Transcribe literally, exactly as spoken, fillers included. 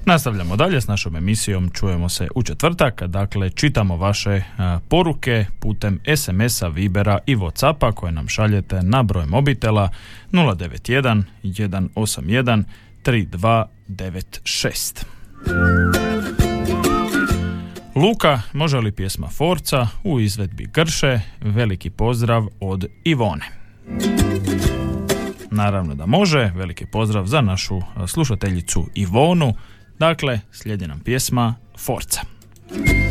Nastavljamo dalje s našom emisijom, čujemo se u četvrtak, dakle čitamo vaše a, poruke putem es em esa, Vibera i Whatsappa koje nam šaljete na broj mobitela nula devet jedan, jedan osam jedan, tri dva devet šest. Luka, može li pjesma Forca u izvedbi Grše? Veliki pozdrav od Ivone. Naravno da može, veliki pozdrav za našu slušateljicu Ivonu. Dakle, slijedi nam pjesma Forca.